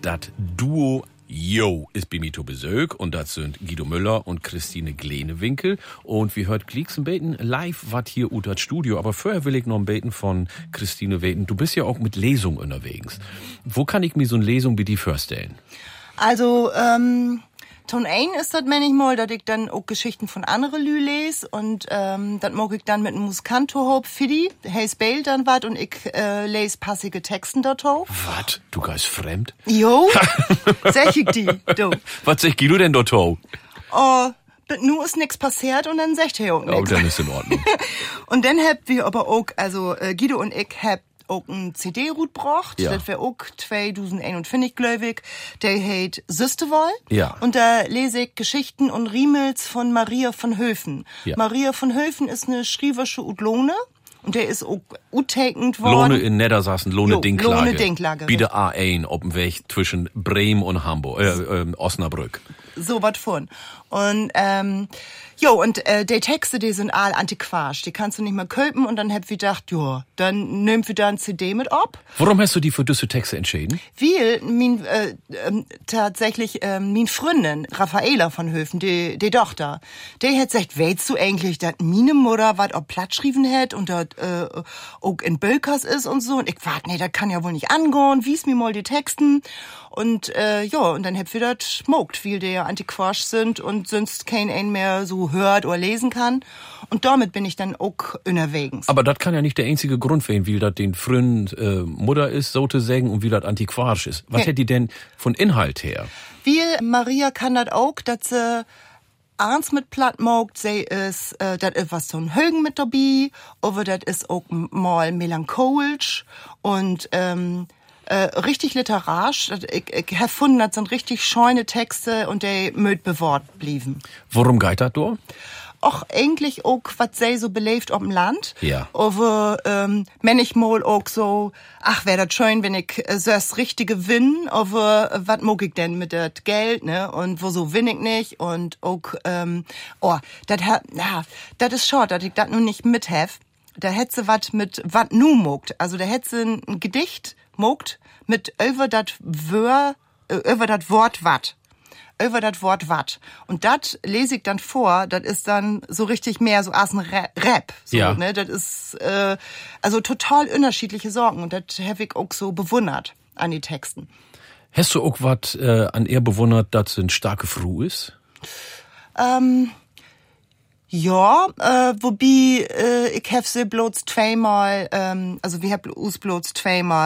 dat Duo Yo ist bei mir zu Besuch und das sind Guido Müller und Christine Glenewinkel und wir hört Klieks ein Beten live wat hier ut das Studio, aber vorher will ich noch ein Beten von Christine weten. Du bist ja auch mit Lesung unterwegs. Wo kann ich mir so eine Lesung wie die vorstellen? Also, Ton ein ist das manchmal, dass ich dann auch Geschichten von anderen Lü lese und das mag ich dann mit einem Musikanto hop Fidi, hey spielt dann wat und ich lese passige Texten dort hoch. Wat? Du geist fremd? Jo, sag ich die, du. Was sag Guido denn dort hoch? Oh, nur ist nix passiert und dann sagt er auch nix. Oh, dann ist in Ordnung. Und dann habt wir aber auch, also Guido und ich habt auch ein CD-Root gebracht. Ja. Das wär auch 2021, gläubig. Der heißt Süstewoll. Ja. Und da lese ich Geschichten und Riemels von Maria von Höfen. Ja. Maria von Höfen ist eine schrieversche Udlone. Und der ist auch uttekend worden. Lohne in Niedersachsen, Lohne Dinklage. Lohne Dinklage. Biede A1 auf dem Weg zwischen Bremen und Hamburg, Osnabrück. So wat von. Und, die Texte, die sind all antiquarisch. Die kannst du nicht mehr kaufen und dann hab ich gedacht, dann nehmen wir da ein CD mit ab. Warum hast du die für diese Texte entschieden? Weil tatsächlich min Freundin, Raffaela von Höfen, die Tochter, die hat gesagt, weißt du eigentlich, dass meine Mutter wat ob platt schrieben hat und dat auch in Bölkers ist und so. Und ich wart, nee, das kann ja wohl nicht angehen, wies mir mal die Texten. Und und dann hab wir das schmogt, weil die ja antiquarisch sind und sonst kein ein mehr so hört oder lesen kann. Und damit bin ich dann auch unterwegs. Aber das kann ja nicht der einzige Grund sein, wie das den frühen Mutter ist, so zu sagen, und wie das antiquarisch ist. Was hätte die denn von Inhalt her? Weil Maria kann das auch, dass sie eins mit platt mogt, sie ist, das ist was so ein Högen mit dabei, aber das ist auch mal melancholisch und richtig literarisch. Ich hab gefunden, das sind richtig scheune Texte und die möd bewahrt blieben. Worum geht das da? Auch eigentlich auch, was sie so belebt auf dem Land. Ja. Aber manchmal auch so, ach, wär das schön, wenn ich so das Richtige win, aber was mag ich denn mit das Geld, ne? Und wo so win ich nicht und auch, das ist schade, dass ich das nun nicht mit hab. Da hätte sie wat mit wat nu mogt. Also da hätte sie ein Gedicht mogt mit über das Wort wat. Über das Wort wat. Und das lese ich dann vor, das ist dann so richtig mehr so als ein Rap. So, ja. Ne? Das ist also total unterschiedliche Sorgen und das habe ich auch so bewundert an die Texten. Hast du auch was an ihr bewundert, dass sie eine starke Frau ist? Ja, wobei ich hab sie bloß zweimal, also wir haben uns bloß zweimal